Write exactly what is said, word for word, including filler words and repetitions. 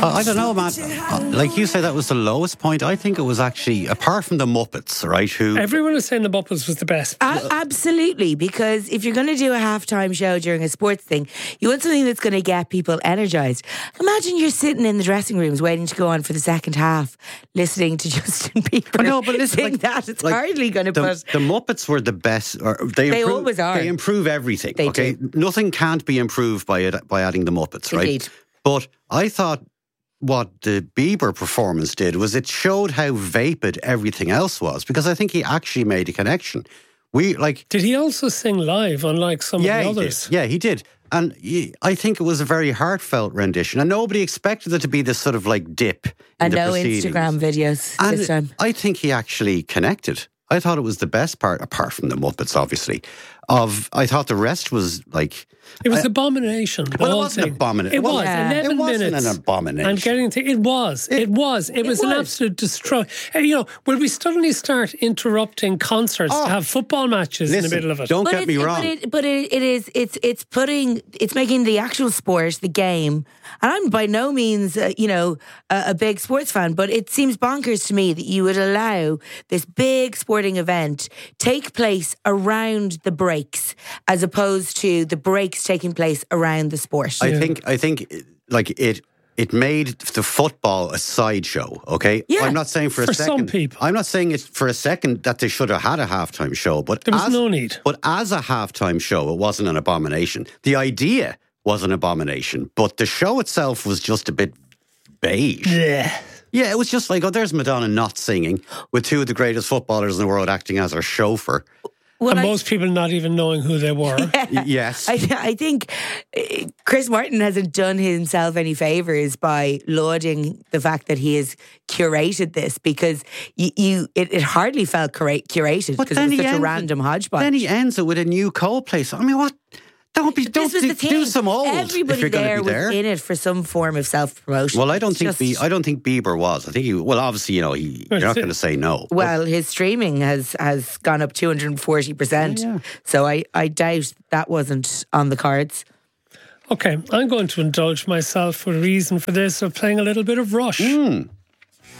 I, I don't know, man. Uh, Like you say, that was the lowest point. I think it was actually, apart from the Muppets, right? Who Everyone is saying the Muppets was the best. A- absolutely, because if you're going to do a halftime show during a sports thing, you want something that's going to get people energised. Imagine you're sitting in the dressing rooms waiting to go on for the second half, listening to Justin Bieber. I know, but listen, sing like- that. It's like, hardly going to the, put. the Muppets were the best. Or they They improve, always are. They improve everything. They okay, do. Nothing can't be improved by it, by adding the Muppets, right? Indeed. But I thought what the Bieber performance did was it showed how vapid everything else was, because I think he actually made a connection. We like. Did he also sing live, unlike some Yeah, of the he others? did. Yeah, he did. And he- I think it was a very heartfelt rendition, and nobody expected it to be this sort of like dip in And the no proceedings. Instagram videos And this time. I think he actually connected. I thought it was the best part, apart from the Muppets, obviously. Of I thought the rest was like. It was I- abomination. The Well, it whole wasn't thing. abomination. It Well, was Yeah. eleven It wasn't minutes. an abomination. And getting to it was. It, was. It, was an was. absolute destroy. And, you know, will we suddenly start interrupting concerts Oh. to have football matches in Listen, the middle of it? don't But get it- me it- wrong. But, it, but it, it is it's it's putting it's making the actual sport, the game. And I'm by no means uh, you know a, a big sports fan, but it seems bonkers to me that you would allow this big sporting event take place around the breaks as opposed to the breaks taking place around the sport. I think I think like it it made the football a sideshow, okay? Yeah. I'm not saying for a For second some people. I'm not saying it for a second that they should have had a halftime show, but There was as, no need. But as a halftime show, it wasn't an abomination. The idea was an abomination, but the show itself was just a bit beige. Yeah. Yeah, it was just like, oh, there's Madonna not singing with two of the greatest footballers in the world acting as her chauffeur. Well, And I- most people not even knowing who they were. Y- Yes. I, I think uh, Chris Martin hasn't done himself any favours by lauding the fact that he has curated this, because you, you it, it hardly felt cura- curated But because it then was he such a ends random it- hodgepodge. Then he ends it with a new Coldplay song. I mean, what? Don't be, don't this was do, the thing. do some old Everybody if you're going there to be was there. in it for some form of self promotion. Well, I don't think Be- I don't think Bieber was. I think he. Well, obviously, you know, he, you're not going to say no. but- Well, his streaming has, has gone up two hundred forty percent. Yeah, yeah. So I, I doubt that wasn't on the cards. Okay, I'm going to indulge myself for a reason for this of playing a little bit of Rush.